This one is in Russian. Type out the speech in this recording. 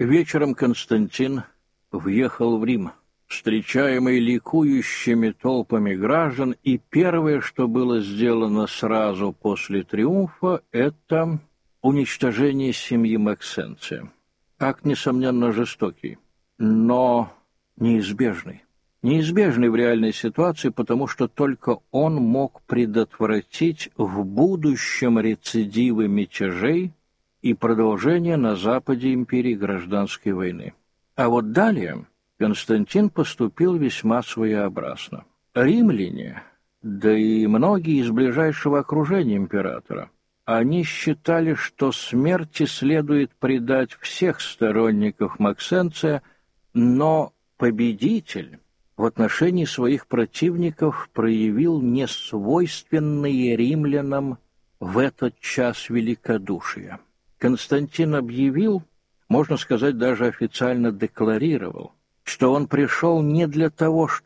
Вечером Константин въехал в Рим, встречаемый ликующими толпами граждан, и первое, что было сделано сразу после триумфа, это уничтожение семьи Максенция. Акт, несомненно, жестокий, но неизбежный. Неизбежный в реальной ситуации, потому что только он мог предотвратить в будущем рецидивы мятежей и продолжение на западе империи гражданской войны. А вот далее Константин поступил весьма своеобразно. Римляне, да и многие из ближайшего окружения императора, они считали, что смерти следует предать всех сторонников Максенция, но победитель в отношении своих противников проявил несвойственные римлянам в этот час великодушие. Константин объявил, можно сказать, даже официально декларировал, что он пришел не для того, чтобы